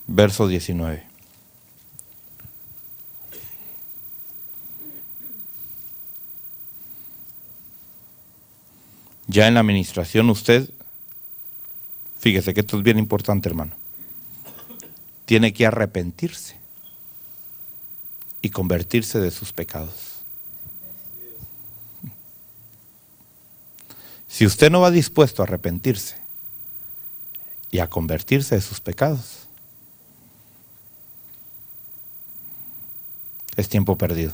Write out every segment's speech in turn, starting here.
verso 19. Ya en la administración usted, fíjese que esto es bien importante, hermano, tiene que arrepentirse y convertirse de sus pecados. Si usted no va dispuesto a arrepentirse y a convertirse de sus pecados, es tiempo perdido.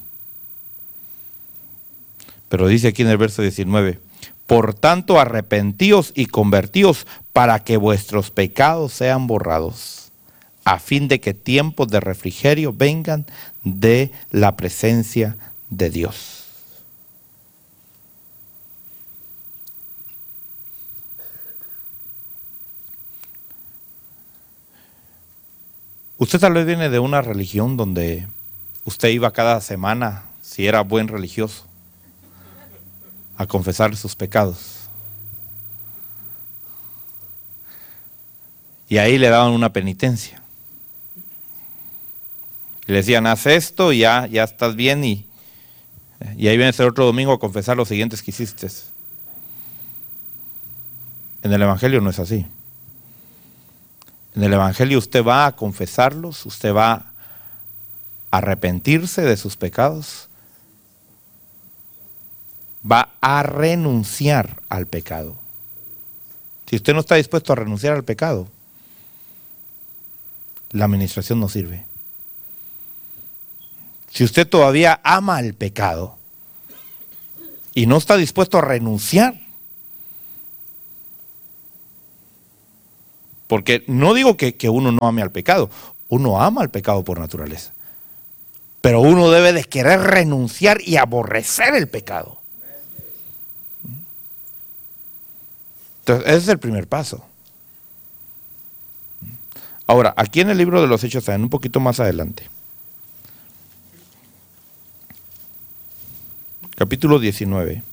Pero dice aquí en el verso 19, por tanto arrepentíos y convertíos para que vuestros pecados sean borrados, a fin de que tiempos de refrigerio vengan de la presencia de Dios. Usted tal vez viene de una religión donde usted iba cada semana, si era buen religioso, a confesar sus pecados. Y ahí le daban una penitencia. Y le decían, haz esto y ya estás bien, y ahí vienes el otro domingo a confesar los siguientes que hiciste. En el Evangelio no es así. En el Evangelio usted va a confesarlos, usted va a arrepentirse de sus pecados, va a renunciar al pecado. Si usted no está dispuesto a renunciar al pecado, la administración no sirve. Si usted todavía ama el pecado y no está dispuesto a renunciar, porque no digo que uno no ame al pecado, uno ama al pecado por naturaleza, pero uno debe de querer renunciar y aborrecer el pecado. Entonces, ese es el primer paso. Ahora, aquí en el libro de los Hechos, un poquito más adelante, capítulo 19.